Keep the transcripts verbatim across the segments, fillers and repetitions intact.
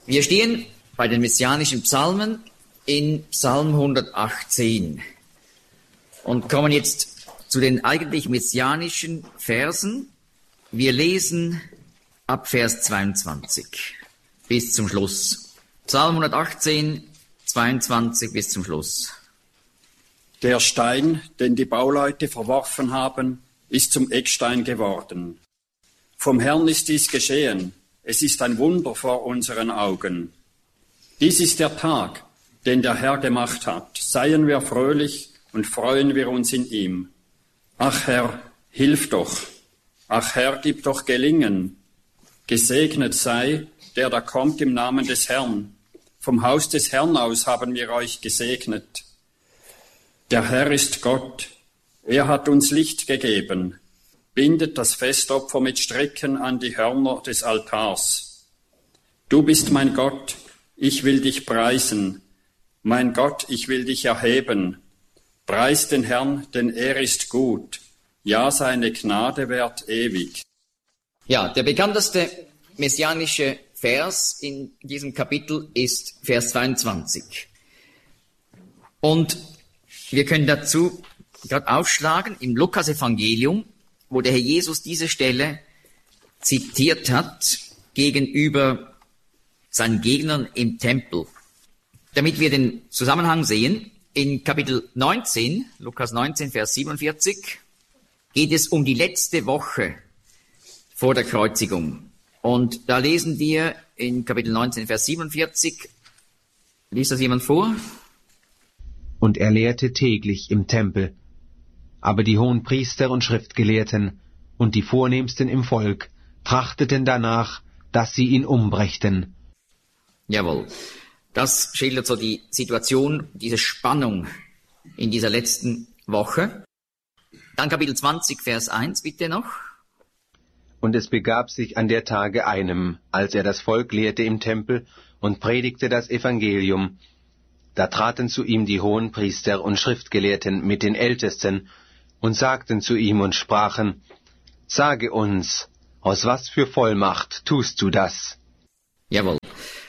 Wir stehen bei den messianischen Psalmen in Psalm hundertachtzehn und kommen jetzt zu den eigentlich messianischen Versen. Wir lesen ab Vers zweiundzwanzig bis zum Schluss. Psalm hundertachtzehn, zweiundzwanzig bis zum Schluss. Der Stein, den die Bauleute verworfen haben, ist zum Eckstein geworden. Vom Herrn ist dies geschehen. Es ist ein Wunder vor unseren Augen. Dies ist der Tag, den der Herr gemacht hat. Seien wir fröhlich und freuen wir uns in ihm. Ach Herr, hilf doch. Ach Herr, gib doch Gelingen. Gesegnet sei, der da kommt im Namen des Herrn. Vom Haus des Herrn aus haben wir euch gesegnet. Der Herr ist Gott. Er hat uns Licht gegeben. Bindet das Festopfer mit Stricken an die Hörner des Altars. Du bist mein Gott, ich will dich preisen. Mein Gott, ich will dich erheben. Preis den Herrn, denn er ist gut. Ja, seine Gnade währt ewig. Ja, der bekannteste messianische Vers in diesem Kapitel ist Vers zweiundzwanzig. Und wir können dazu gerade aufschlagen im Lukas-Evangelium, wo der Herr Jesus diese Stelle zitiert hat gegenüber seinen Gegnern im Tempel. Damit wir den Zusammenhang sehen, in Kapitel neunzehn, Lukas neunzehn, Vers siebenundvierzig, geht es um die letzte Woche vor der Kreuzigung. Und da lesen wir in Kapitel neunzehn, Vers siebenundvierzig, liest das jemand vor? Und er lehrte täglich im Tempel. Aber die Hohenpriester und Schriftgelehrten und die Vornehmsten im Volk trachteten danach, dass sie ihn umbrächten. Jawohl. Das schildert so die Situation, diese Spannung in dieser letzten Woche. Dann Kapitel zwanzig, Vers eins, bitte noch. Und es begab sich an der Tage einem, als er das Volk lehrte im Tempel und predigte das Evangelium. Da traten zu ihm die Hohenpriester und Schriftgelehrten mit den Ältesten und sagten zu ihm und sprachen, sage uns, aus was für Vollmacht tust du das? Jawohl.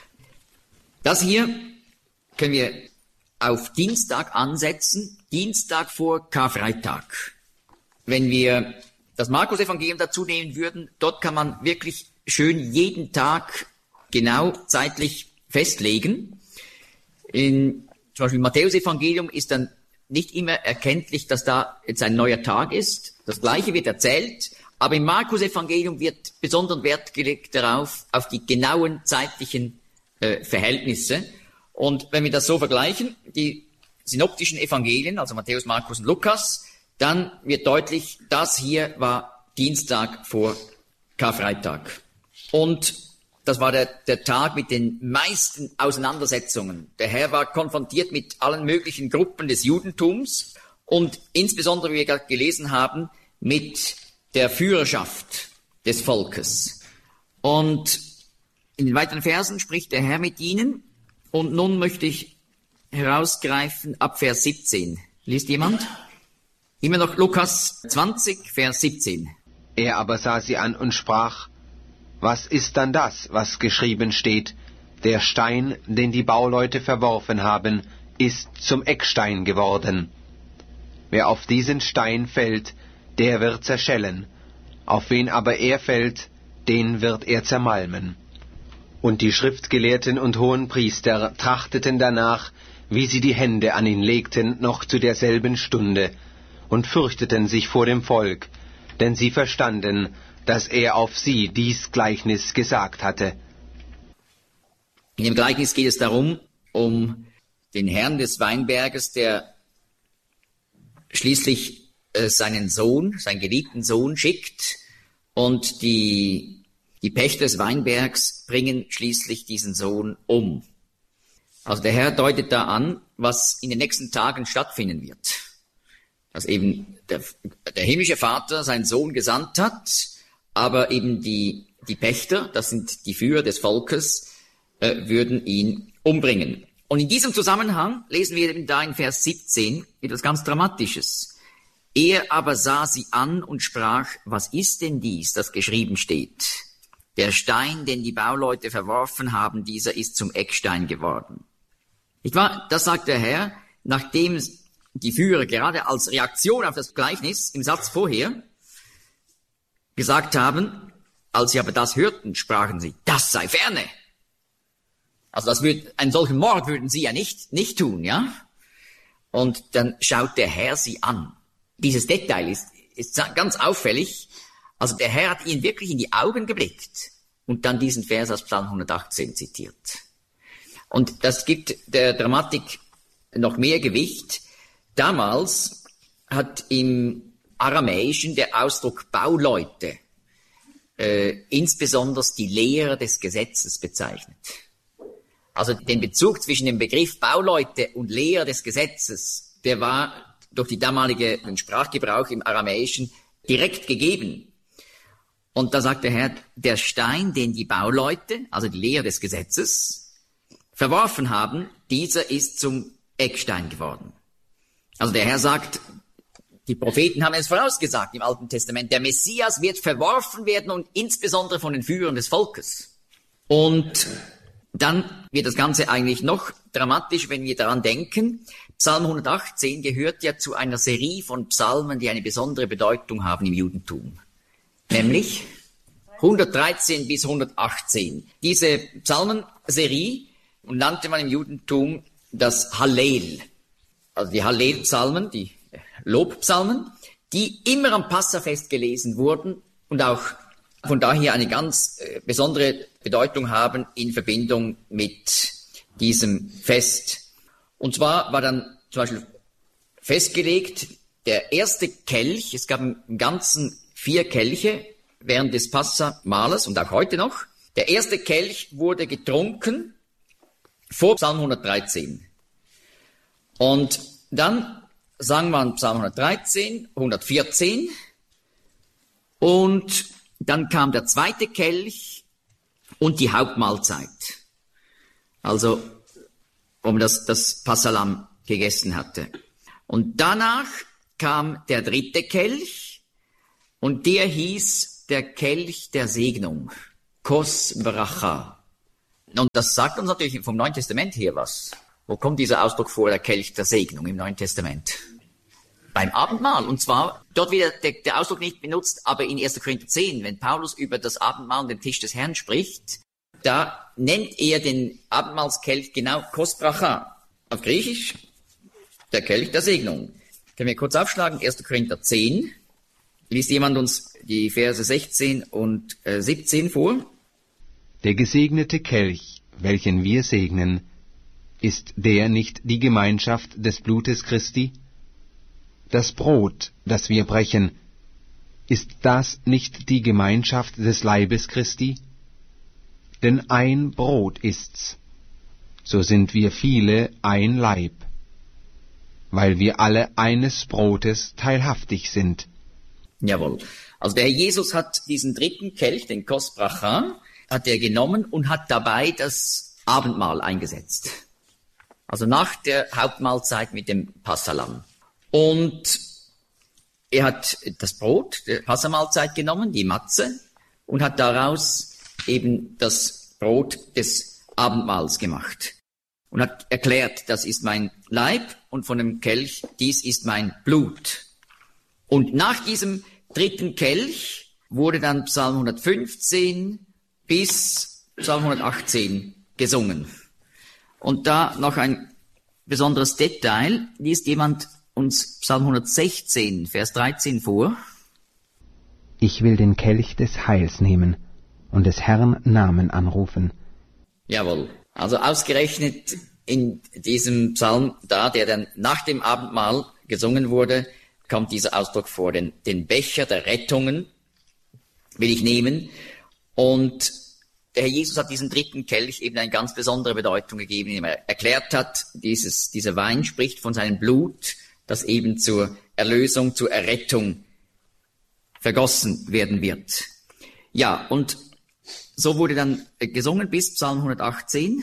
Das hier können wir auf Dienstag ansetzen, Dienstag vor Karfreitag. Wenn wir das Markus-Evangelium dazu nehmen würden, dort kann man wirklich schön jeden Tag genau zeitlich festlegen. In zum Beispiel im Matthäus-Evangelium ist dann nicht immer erkenntlich, dass da jetzt ein neuer Tag ist. Das Gleiche wird erzählt, aber im Markus-Evangelium wird besonderen Wert gelegt darauf, auf die genauen zeitlichen äh, Verhältnisse. Und wenn wir das so vergleichen, die synoptischen Evangelien, also Matthäus, Markus und Lukas, dann wird deutlich, das hier war Dienstag vor Karfreitag. Und das war der, der Tag mit den meisten Auseinandersetzungen. Der Herr war konfrontiert mit allen möglichen Gruppen des Judentums und insbesondere, wie wir gerade gelesen haben, mit der Führerschaft des Volkes. Und in den weiteren Versen spricht der Herr mit ihnen. Und nun möchte ich herausgreifen ab Vers siebzehn. Liest jemand? Immer noch Lukas zwanzig, Vers siebzehn. Er aber sah sie an und sprach, was ist dann das, was geschrieben steht? Der Stein, den die Bauleute verworfen haben, ist zum Eckstein geworden. Wer auf diesen Stein fällt, der wird zerschellen. Auf wen aber er fällt, den wird er zermalmen. Und die Schriftgelehrten und Hohenpriester trachteten danach, wie sie die Hände an ihn legten, noch zu derselben Stunde, und fürchteten sich vor dem Volk, denn sie verstanden, dass er auf sie dies Gleichnis gesagt hatte. In dem Gleichnis geht es darum, um den Herrn des Weinberges, der schließlich äh, seinen Sohn, seinen geliebten Sohn schickt, und die, die Pächter des Weinbergs bringen schließlich diesen Sohn um. Also der Herr deutet da an, was in den nächsten Tagen stattfinden wird. Dass eben der, der himmlische Vater seinen Sohn gesandt hat, aber eben die, die Pächter, das sind die Führer des Volkes, äh, würden ihn umbringen. Und in diesem Zusammenhang lesen wir eben da in Vers siebzehn etwas ganz Dramatisches. Er aber sah sie an und sprach, was ist denn dies, das geschrieben steht? Der Stein, den die Bauleute verworfen haben, dieser ist zum Eckstein geworden. Nicht wahr? Das sagt der Herr, nachdem die Führer gerade als Reaktion auf das Gleichnis im Satz vorher gesagt haben, als sie aber das hörten, sprachen sie, das sei ferne. Also das wird, einen solchen Mord würden sie ja nicht, nicht tun, ja? Und dann schaut der Herr sie an. Dieses Detail ist, ist ganz auffällig. Also der Herr hat ihnen wirklich in die Augen geblickt und dann diesen Vers aus Psalm hundertachtzehn zitiert. Und das gibt der Dramatik noch mehr Gewicht. Damals hat im Aramäischen der Ausdruck Bauleute äh, insbesondere die Lehrer des Gesetzes bezeichnet. Also den Bezug zwischen dem Begriff Bauleute und Lehrer des Gesetzes, der war durch die damalige den Sprachgebrauch im Aramäischen direkt gegeben. Und da sagt der Herr, der Stein, den die Bauleute, also die Lehrer des Gesetzes, verworfen haben, dieser ist zum Eckstein geworden. Also der Herr sagt, die Propheten haben es vorausgesagt im Alten Testament, der Messias wird verworfen werden und insbesondere von den Führern des Volkes. Und dann wird das Ganze eigentlich noch dramatisch, wenn wir daran denken. Psalm hundertachtzehn gehört ja zu einer Serie von Psalmen, die eine besondere Bedeutung haben im Judentum. Nämlich hundertdreizehn bis hundertachtzehn. Diese Psalmenserie nannte man im Judentum das Hallel. Also die Hallel-Psalmen, die Lobpsalmen, die immer am Passafest gelesen wurden und auch von daher eine ganz äh, besondere Bedeutung haben in Verbindung mit diesem Fest. Und zwar war dann zum Beispiel festgelegt, der erste Kelch, es gab im Ganzen vier Kelche während des Passamahles und auch heute noch. Der erste Kelch wurde getrunken vor Psalm hundertdreizehn. Und dann sang man Psalm hundertdreizehn, hundertvierzehn und dann kam der zweite Kelch und die Hauptmahlzeit. Also, wo man das, das Passalam gegessen hatte. Und danach kam der dritte Kelch und der hieß der Kelch der Segnung. Kos Bracha. Und das sagt uns natürlich vom Neuen Testament her was. Wo kommt dieser Ausdruck vor, der Kelch der Segnung im Neuen Testament? Beim Abendmahl. Und zwar, dort wird der, der Ausdruck nicht benutzt, aber in erster Korinther zehn, wenn Paulus über das Abendmahl und den Tisch des Herrn spricht, da nennt er den Abendmahlskelch genau Kos Bracha. Auf Griechisch der Kelch der Segnung. Können wir kurz aufschlagen, erster Korinther zehn. Liest jemand uns die Verse sechzehn und äh, siebzehn vor? Der gesegnete Kelch, welchen wir segnen, ist der nicht die Gemeinschaft des Blutes Christi? Das Brot, das wir brechen, ist das nicht die Gemeinschaft des Leibes Christi? Denn ein Brot ist's, so sind wir viele ein Leib, weil wir alle eines Brotes teilhaftig sind. Jawohl. Also der Herr Jesus hat diesen dritten Kelch, den Kos Bracha, hat er genommen und hat dabei das Abendmahl eingesetzt. Also nach der Hauptmahlzeit mit dem Passalam. Und er hat das Brot der Passamahlzeit genommen, die Matze, und hat daraus eben das Brot des Abendmahls gemacht. Und hat erklärt, das ist mein Leib und von dem Kelch, dies ist mein Blut. Und nach diesem dritten Kelch wurde dann Psalm hundertfünfzehn bis Psalm hundertachtzehn gesungen. Und da noch ein besonderes Detail, liest jemand uns Psalm hundertsechzehn, Vers dreizehn vor. Ich will den Kelch des Heils nehmen und des Herrn Namen anrufen. Jawohl, also ausgerechnet in diesem Psalm da, der dann nach dem Abendmahl gesungen wurde, kommt dieser Ausdruck vor, den, den Becher der Rettungen will ich nehmen. Und der Herr Jesus hat diesem dritten Kelch eben eine ganz besondere Bedeutung gegeben, indem er erklärt hat, dieses, dieser Wein spricht von seinem Blut, das eben zur Erlösung, zur Errettung vergossen werden wird. Ja, und so wurde dann gesungen bis Psalm hundertachtzehn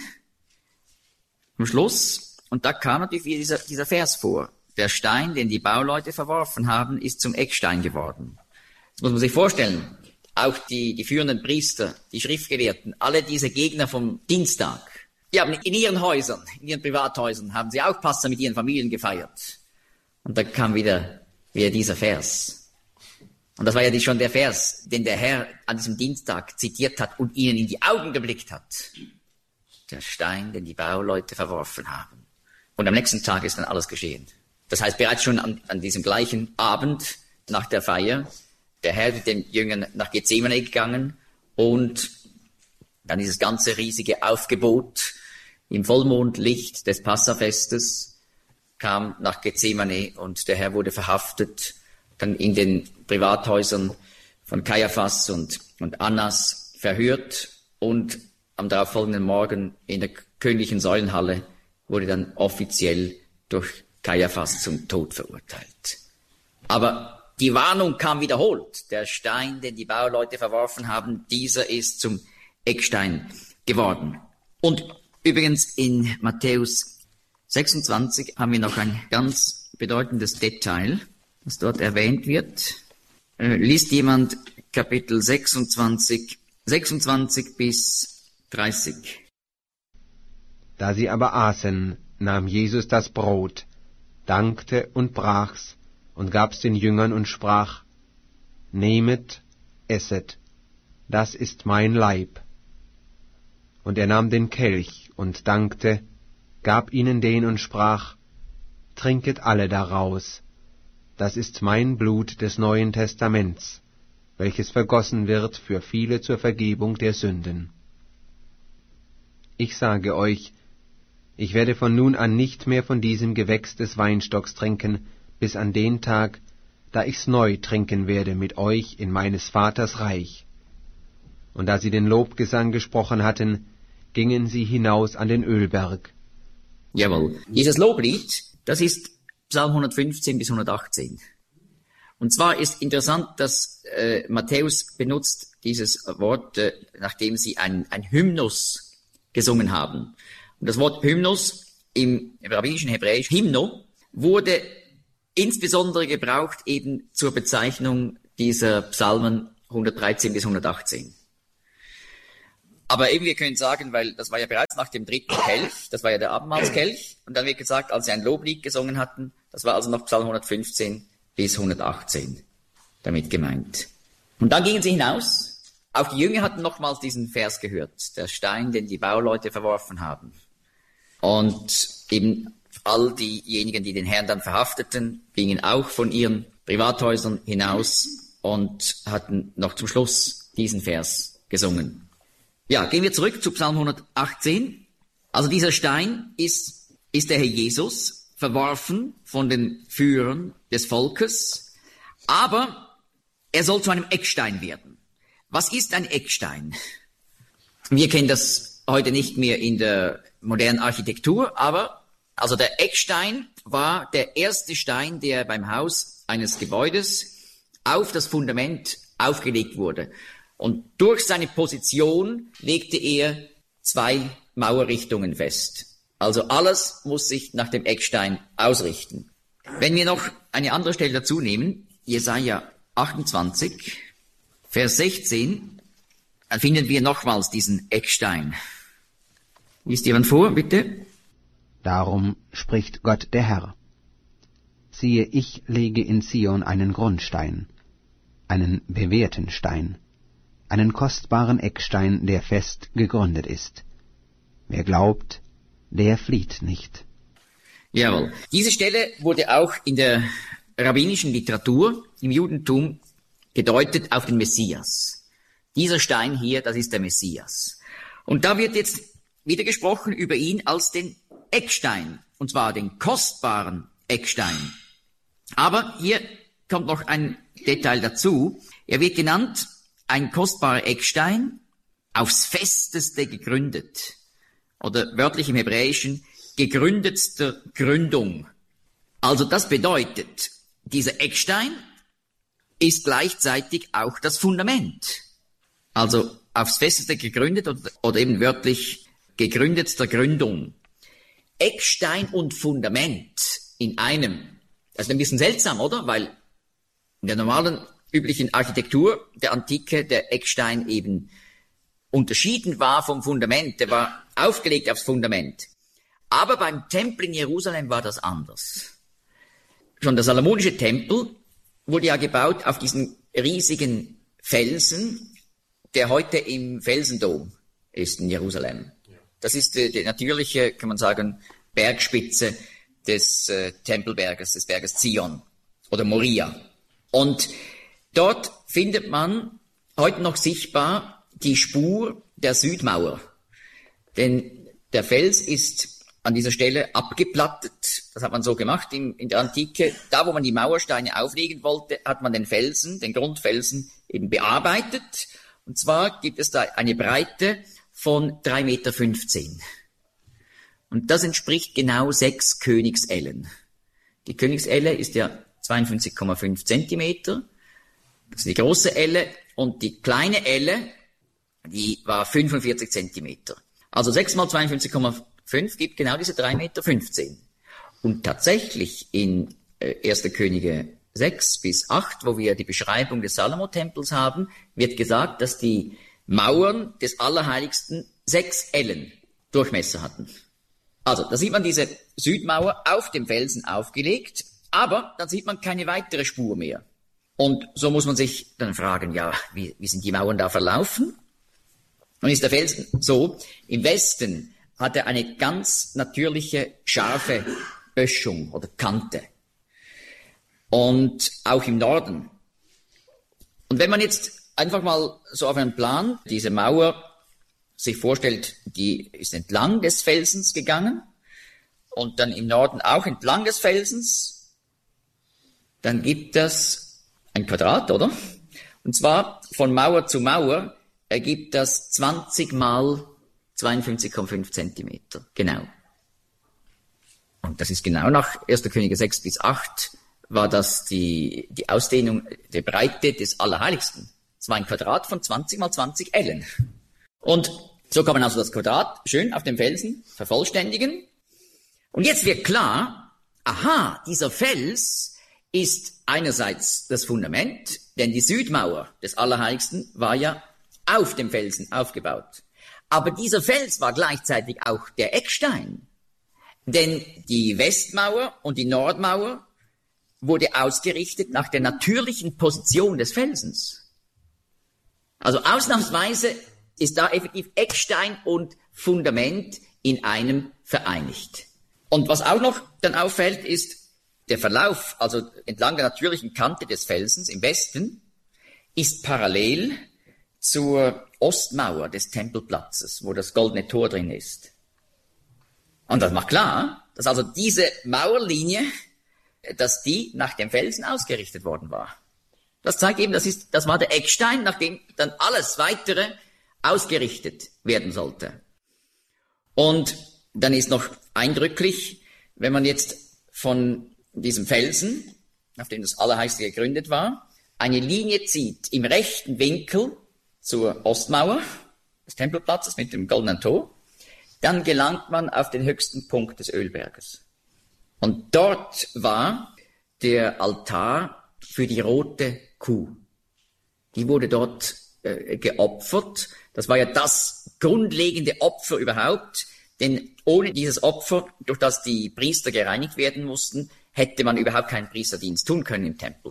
am Schluss. Und da kam natürlich wieder dieser, dieser Vers vor. Der Stein, den die Bauleute verworfen haben, ist zum Eckstein geworden. Das muss man sich vorstellen. auch die, die führenden Priester, die Schriftgelehrten, alle diese Gegner vom Dienstag, die haben in ihren Häusern, in ihren Privathäusern, haben sie auch Passa mit ihren Familien gefeiert. Und da kam wieder, wieder dieser Vers. Und das war ja schon der Vers, den der Herr an diesem Dienstag zitiert hat und ihnen in die Augen geblickt hat. Der Stein, den die Bauleute verworfen haben. Und am nächsten Tag ist dann alles geschehen. Das heißt, bereits schon an, an diesem gleichen Abend nach der Feier, der Herr mit den Jüngern nach Gethsemane gegangen und dann dieses ganze riesige Aufgebot im Vollmondlicht des Passafestes kam nach Gethsemane und der Herr wurde verhaftet, dann in den Privathäusern von Kaiaphas und, und Annas verhört und am darauffolgenden Morgen in der königlichen Säulenhalle wurde dann offiziell durch Kaiaphas zum Tod verurteilt. Aber die Warnung kam wiederholt. Der Stein, den die Bauleute verworfen haben, dieser ist zum Eckstein geworden. Und übrigens in Matthäus sechsundzwanzig haben wir noch ein ganz bedeutendes Detail, das dort erwähnt wird. Äh, liest jemand Kapitel sechsundzwanzig, sechsundzwanzig bis dreißig. Da sie aber aßen, nahm Jesus das Brot, dankte und brach's und gab's den Jüngern und sprach: Nehmet, esset, das ist mein Leib. Und er nahm den Kelch und dankte, gab ihnen den und sprach: Trinket alle daraus, das ist mein Blut des Neuen Testaments, welches vergossen wird für viele zur Vergebung der Sünden. Ich sage euch, ich werde von nun an nicht mehr von diesem Gewächs des Weinstocks trinken, bis an den Tag, da ich's neu trinken werde mit euch in meines Vaters Reich. Und da sie den Lobgesang gesprochen hatten, gingen sie hinaus an den Ölberg. Jawohl. Dieses Loblied, das ist Psalm hundertfünfzehn bis hundertachtzehn. Und zwar ist interessant, dass äh, Matthäus benutzt dieses Wort, äh, nachdem sie ein, ein Hymnus gesungen haben. Und das Wort Hymnus im, im rabbinischen Hebräisch, Hymno, wurde insbesondere gebraucht eben zur Bezeichnung dieser Psalmen hundertdreizehn bis hundertachtzehn. Aber eben, wir können sagen, weil das war ja bereits nach dem dritten Kelch, das war ja der Abendmahlskelch, und dann wird gesagt, als sie ein Loblied gesungen hatten, das war also noch Psalm hundertfünfzehn bis hundertachtzehn damit gemeint. Und dann gingen sie hinaus. Auch die Jünger hatten nochmals diesen Vers gehört, der Stein, den die Bauleute verworfen haben. Und eben all diejenigen, die den Herrn dann verhafteten, gingen auch von ihren Privathäusern hinaus und hatten noch zum Schluss diesen Vers gesungen. Ja, gehen wir zurück zu Psalm hundertachtzehn. Also dieser Stein ist, ist der Herr Jesus, verworfen von den Führern des Volkes, aber er soll zu einem Eckstein werden. Was ist ein Eckstein? Wir kennen das heute nicht mehr in der modernen Architektur, aber also der Eckstein war der erste Stein, der beim Haus eines Gebäudes auf das Fundament aufgelegt wurde. Und durch seine Position legte er zwei Mauerrichtungen fest. Also alles muss sich nach dem Eckstein ausrichten. Wenn wir noch eine andere Stelle dazu nehmen, Jesaja achtundzwanzig, Vers sechzehn, dann finden wir nochmals diesen Eckstein. Liest jemand vor, bitte? Darum spricht Gott der Herr: Siehe, ich lege in Zion einen Grundstein, einen bewährten Stein, einen kostbaren Eckstein, der fest gegründet ist. Wer glaubt, der flieht nicht. Jawohl. Diese Stelle wurde auch in der rabbinischen Literatur im Judentum gedeutet auf den Messias. Dieser Stein hier, das ist der Messias. Und da wird jetzt wieder gesprochen über ihn als den Eckstein, und zwar den kostbaren Eckstein. Aber hier kommt noch ein Detail dazu. Er wird genannt ein kostbarer Eckstein, aufs Festeste gegründet. Oder wörtlich im Hebräischen, gegründetster Gründung. Also das bedeutet, dieser Eckstein ist gleichzeitig auch das Fundament. Also aufs Festeste gegründet oder, oder eben wörtlich gegründetster Gründung. Eckstein und Fundament in einem. Das ist ein bisschen seltsam, oder? Weil in der normalen üblichen Architektur der Antike der Eckstein eben unterschieden war vom Fundament. Der war aufgelegt aufs Fundament. Aber beim Tempel in Jerusalem war das anders. Schon der salomonische Tempel wurde ja gebaut auf diesen riesigen Felsen, der heute im Felsendom ist in Jerusalem. Das ist die, die natürliche, kann man sagen, Bergspitze des äh, Tempelberges, des Berges Zion oder Moria. Und dort findet man heute noch sichtbar die Spur der Südmauer. Denn der Fels ist an dieser Stelle abgeplattet. Das hat man so gemacht in, in der Antike. Da, wo man die Mauersteine auflegen wollte, hat man den Felsen, den Grundfelsen eben bearbeitet. Und zwar gibt es da eine Breite von drei Meter fünfzehn. Und das entspricht genau sechs Königsellen. Die Königselle ist ja zweiundfünfzig Komma fünf Zentimeter. Das ist die große Elle. Und die kleine Elle, die war fünfundvierzig Zentimeter. Also sechs mal zweiundfünfzig Komma fünf gibt genau diese drei Meter fünfzehn. Und tatsächlich in äh, erster Könige sechs bis acht, wo wir die Beschreibung des Salomo-Tempels haben, wird gesagt, dass die Mauern des Allerheiligsten sechs Ellen Durchmesser hatten. Also, da sieht man diese Südmauer auf dem Felsen aufgelegt, aber dann sieht man keine weitere Spur mehr. Und so muss man sich dann fragen, ja, wie, wie sind die Mauern da verlaufen? Und ist der Felsen so, im Westen hat er eine ganz natürliche, scharfe Böschung oder Kante. Und auch im Norden. Und wenn man jetzt einfach mal so auf einen Plan diese Mauer sich vorstellt, die ist entlang des Felsens gegangen und dann im Norden auch entlang des Felsens, dann gibt das ein Quadrat, oder? Und zwar von Mauer zu Mauer ergibt das zwanzig mal zweiundfünfzig Komma fünf Zentimeter. Genau. Und das ist genau nach erster Könige sechs bis acht war das die, die Ausdehnung der Breite des Allerheiligsten. Es war ein Quadrat von zwanzig mal zwanzig Ellen. Und so kann man also das Quadrat schön auf dem Felsen vervollständigen. Und jetzt wird klar, aha, dieser Fels ist einerseits das Fundament, denn die Südmauer des Allerheiligsten war ja auf dem Felsen aufgebaut. Aber dieser Fels war gleichzeitig auch der Eckstein. Denn die Westmauer und die Nordmauer wurde ausgerichtet nach der natürlichen Position des Felsens. Also ausnahmsweise ist da effektiv Eckstein und Fundament in einem vereinigt. Und was auch noch dann auffällt, ist der Verlauf, also entlang der natürlichen Kante des Felsens im Westen, ist parallel zur Ostmauer des Tempelplatzes, wo das goldene Tor drin ist. Und das macht klar, dass also diese Mauerlinie, dass die nach dem Felsen ausgerichtet worden war. Das zeigt eben, das ist, das war der Eckstein, nach dem dann alles weitere ausgerichtet werden sollte. Und dann ist noch eindrücklich, wenn man jetzt von diesem Felsen, auf dem das Allerheiligste gegründet war, eine Linie zieht im rechten Winkel zur Ostmauer des Tempelplatzes mit dem goldenen Tor, dann gelangt man auf den höchsten Punkt des Ölberges. Und dort war der Altar für die rote Kuh. Die wurde dort äh, geopfert. Das war ja das grundlegende Opfer überhaupt, denn ohne dieses Opfer, durch das die Priester gereinigt werden mussten, hätte man überhaupt keinen Priesterdienst tun können im Tempel.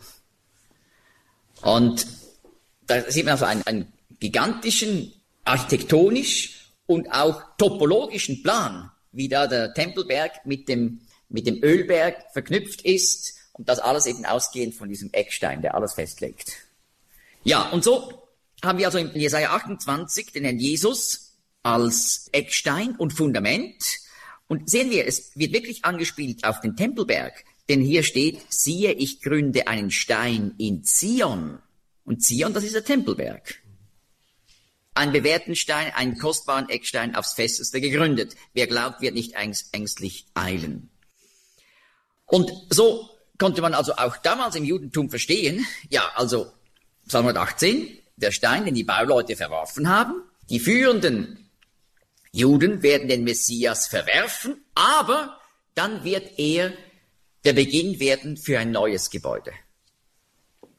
Und da sieht man also einen, einen gigantischen, architektonisch und auch topologischen Plan, wie da der Tempelberg mit dem, mit dem Ölberg verknüpft ist und das alles eben ausgehend von diesem Eckstein, der alles festlegt. Ja, und so haben wir also in Jesaja achtundzwanzig den Herrn Jesus als Eckstein und Fundament. Und sehen wir, es wird wirklich angespielt auf den Tempelberg, denn hier steht, siehe, ich gründe einen Stein in Zion. Und Zion, das ist der Tempelberg. Einen bewährten Stein, einen kostbaren Eckstein aufs Festeste gegründet. Wer glaubt, wird nicht ängstlich eilen. Und so konnte man also auch damals im Judentum verstehen, ja, also Psalm hundertachtzehn, der Stein, den die Bauleute verworfen haben, die führenden Juden werden den Messias verwerfen, aber dann wird er der Beginn werden für ein neues Gebäude.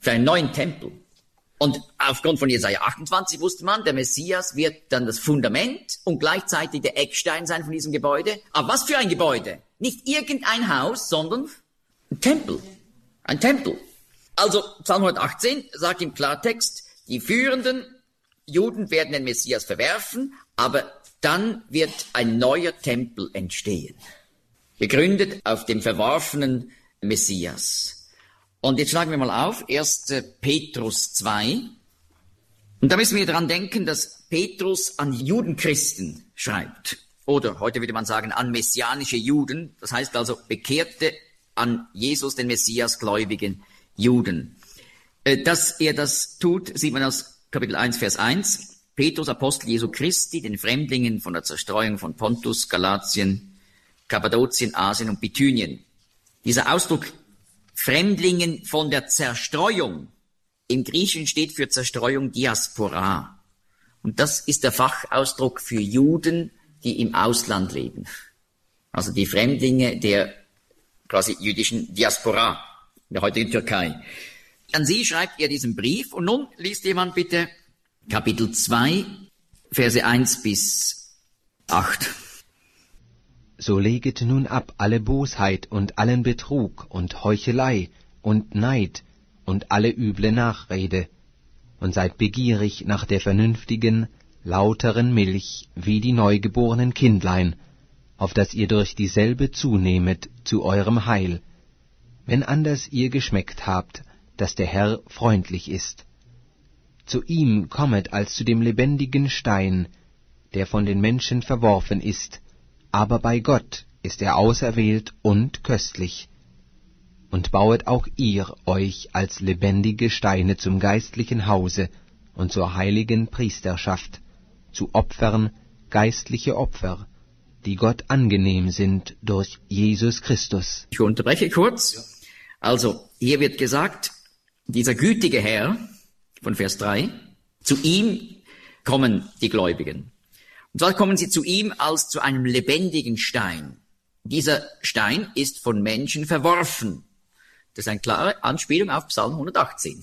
für einen neuen Tempel. Und aufgrund von Jesaja achtundzwanzig wusste man, der Messias wird dann das Fundament und gleichzeitig der Eckstein sein von diesem Gebäude. Aber was für ein Gebäude? Nicht irgendein Haus, sondern ein Tempel. Ein Tempel. Also Psalm hundertachtzehn sagt im Klartext, die führenden Juden werden den Messias verwerfen, aber dann wird ein neuer Tempel entstehen. Begründet auf dem verworfenen Messias. Und jetzt schlagen wir mal auf, erster Petrus zwei. Und da müssen wir daran denken, dass Petrus an Judenchristen schreibt. Oder heute würde man sagen, an messianische Juden. Das heißt also Bekehrte an Jesus, den Messias, gläubigen Juden. Dass er das tut, sieht man aus Kapitel eins, Vers eins. Petrus, Apostel Jesu Christi, den Fremdlingen von der Zerstreuung von Pontus, Galatien, Kappadokien, Asien und Bithynien. Dieser Ausdruck Fremdlingen von der Zerstreuung. Im Griechischen steht für Zerstreuung Diaspora. Und das ist der Fachausdruck für Juden, die im Ausland leben. Also die Fremdlinge der quasi jüdischen Diaspora, der heutigen Türkei. An sie schreibt er diesen Brief. Und nun liest jemand bitte Kapitel zwei, Verse eins bis acht. So leget nun ab alle Bosheit und allen Betrug und Heuchelei und Neid und alle üble Nachrede, und seid begierig nach der vernünftigen, lauteren Milch, wie die neugeborenen Kindlein, auf dass ihr durch dieselbe zunehmet zu eurem Heil, wenn anders ihr geschmeckt habt, dass der Herr freundlich ist. Zu ihm kommet als zu dem lebendigen Stein, der von den Menschen verworfen ist, aber bei Gott ist er auserwählt und köstlich. Und bauet auch ihr euch als lebendige Steine zum geistlichen Hause und zur heiligen Priesterschaft, zu Opfern, geistliche Opfer, die Gott angenehm sind durch Jesus Christus. Ich unterbreche kurz. Also, hier wird gesagt, dieser gütige Herr, von Vers drei, zu ihm kommen die Gläubigen. Und zwar kommen sie zu ihm als zu einem lebendigen Stein. Dieser Stein ist von Menschen verworfen. Das ist eine klare Anspielung auf Psalm hundertachtzehn.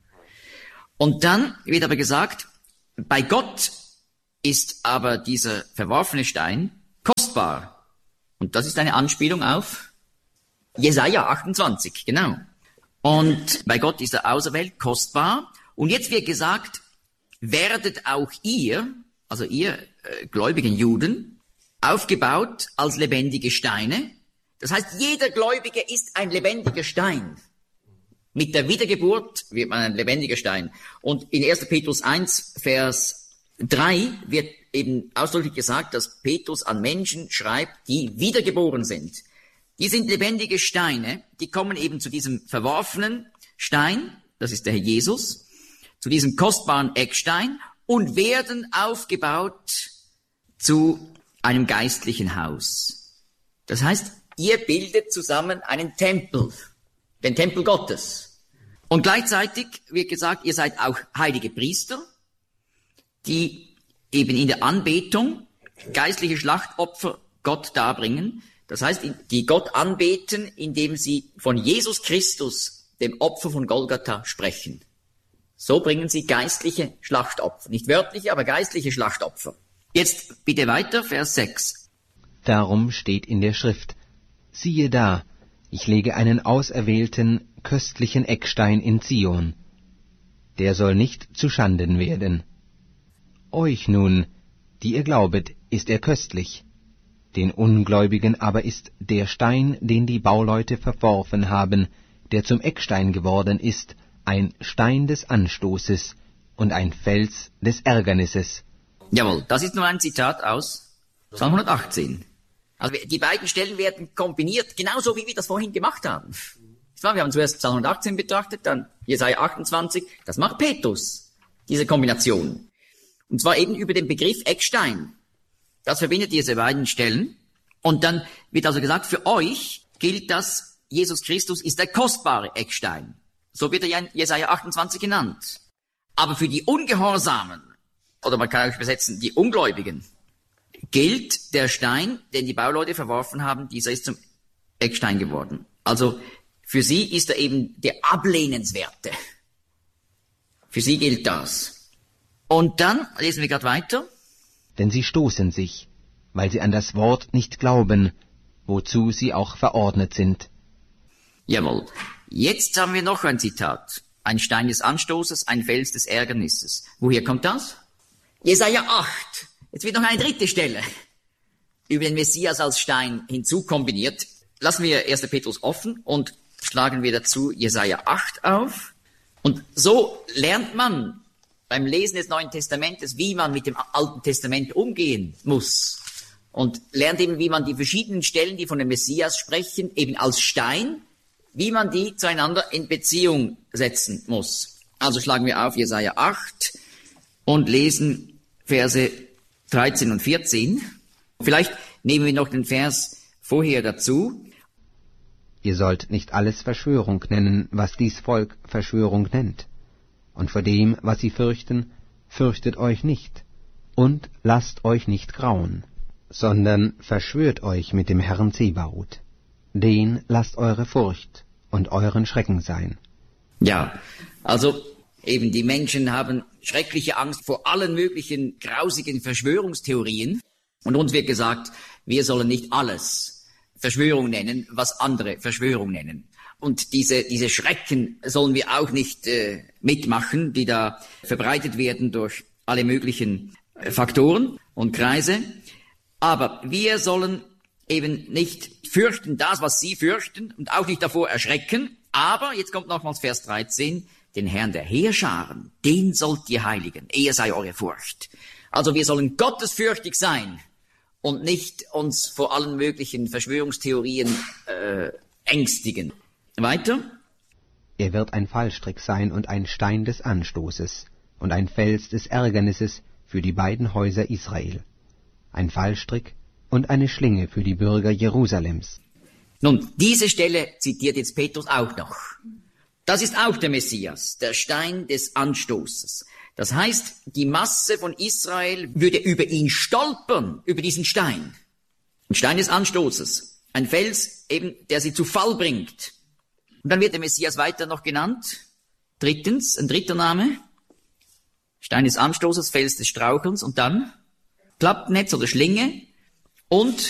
Und dann wird aber gesagt, bei Gott ist aber dieser verworfene Stein kostbar. Und das ist eine Anspielung auf Jesaja achtundzwanzig, genau. Und bei Gott ist er auserwählt, kostbar. Und jetzt wird gesagt, werdet auch ihr, also ihr äh, gläubigen Juden, aufgebaut als lebendige Steine. Das heißt, jeder Gläubige ist ein lebendiger Stein. Mit der Wiedergeburt wird man ein lebendiger Stein. Und in erster Petrus eins, Vers drei wird eben ausdrücklich gesagt, dass Petrus an Menschen schreibt, die wiedergeboren sind. Die sind lebendige Steine, die kommen eben zu diesem verworfenen Stein, das ist der Herr Jesus, zu diesem kostbaren Eckstein und werden aufgebaut zu einem geistlichen Haus. Das heißt, ihr bildet zusammen einen Tempel, den Tempel Gottes. Und gleichzeitig wird gesagt, ihr seid auch heilige Priester, die eben in der Anbetung geistliche Schlachtopfer Gott darbringen. Das heißt, die Gott anbeten, indem sie von Jesus Christus, dem Opfer von Golgatha, sprechen. So bringen sie geistliche Schlachtopfer. Nicht wörtliche, aber geistliche Schlachtopfer. Jetzt bitte weiter, Vers sechs. Darum steht in der Schrift, siehe da, ich lege einen auserwählten, köstlichen Eckstein in Zion. Der soll nicht zu Schanden werden. Euch nun, die ihr glaubet, ist er köstlich. Den Ungläubigen aber ist der Stein, den die Bauleute verworfen haben, der zum Eckstein geworden ist, ein Stein des Anstoßes und ein Fels des Ärgernisses. Jawohl, das ist nur ein Zitat aus Psalm hundertachtzehn. Also die beiden Stellen werden kombiniert, genauso wie wir das vorhin gemacht haben. Wir haben zuerst Psalm hundertachtzehn betrachtet, dann Jesaja achtundzwanzig. Das macht Petrus, diese Kombination. Und zwar eben über den Begriff Eckstein. Das verbindet diese beiden Stellen. Und dann wird also gesagt, für euch gilt das, Jesus Christus ist der kostbare Eckstein. So wird er ja in Jesaja achtundzwanzig genannt. Aber für die Ungehorsamen, oder man kann auch übersetzen, die Ungläubigen, gilt der Stein, den die Bauleute verworfen haben, dieser ist zum Eckstein geworden. Also für sie ist er eben der Ablehnenswerte. Für sie gilt das. Und dann lesen wir gerade weiter. Denn sie stoßen sich, weil sie an das Wort nicht glauben, wozu sie auch verordnet sind. Jawohl. Jetzt haben wir noch ein Zitat. Ein Stein des Anstoßes, ein Fels des Ärgernisses. Woher kommt das? Jesaja acht. Jetzt wird noch eine dritte Stelle über den Messias als Stein hinzukombiniert. Lassen wir erster Petrus offen und schlagen wir dazu Jesaja acht auf. Und so lernt man beim Lesen des Neuen Testamentes, wie man mit dem Alten Testament umgehen muss. Und lernt eben, wie man die verschiedenen Stellen, die von dem Messias sprechen, eben als Stein, wie man die zueinander in Beziehung setzen muss. Also schlagen wir auf Jesaja acht und lesen Verse dreizehn und vierzehn. Vielleicht nehmen wir noch den Vers vorher dazu. Ihr sollt nicht alles Verschwörung nennen, was dies Volk Verschwörung nennt. Und vor dem, was sie fürchten, fürchtet euch nicht. Und lasst euch nicht grauen, sondern verschwört euch mit dem Herrn Zebaoth. Den lasst eure Furcht und euren Schrecken sein. Ja, also eben die Menschen haben schreckliche Angst vor allen möglichen grausigen Verschwörungstheorien. Und uns wird gesagt, wir sollen nicht alles Verschwörung nennen, was andere Verschwörung nennen. Und diese, diese Schrecken sollen wir auch nicht äh, mitmachen, die da verbreitet werden durch alle möglichen äh, Faktoren und Kreise. Aber wir sollen eben nicht fürchten das, was sie fürchten und auch nicht davor erschrecken. Aber, jetzt kommt nochmals Vers dreizehn, den Herrn der Heerscharen, den sollt ihr heiligen, er sei eure Furcht. Also wir sollen gottesfürchtig sein und nicht uns vor allen möglichen Verschwörungstheorien äh, ängstigen. Weiter. Er wird ein Fallstrick sein und ein Stein des Anstoßes und ein Fels des Ärgernisses für die beiden Häuser Israel. Ein Fallstrick und eine Schlinge für die Bürger Jerusalems. Nun, diese Stelle zitiert jetzt Petrus auch noch. Das ist auch der Messias, der Stein des Anstoßes. Das heißt, die Masse von Israel würde über ihn stolpern, über diesen Stein. Ein Stein des Anstoßes. Ein Fels, eben, der sie zu Fall bringt. Und dann wird der Messias weiter noch genannt. Drittens, ein dritter Name. Stein des Anstoßes, Fels des Strauchelns und dann Klappnetz oder Schlinge und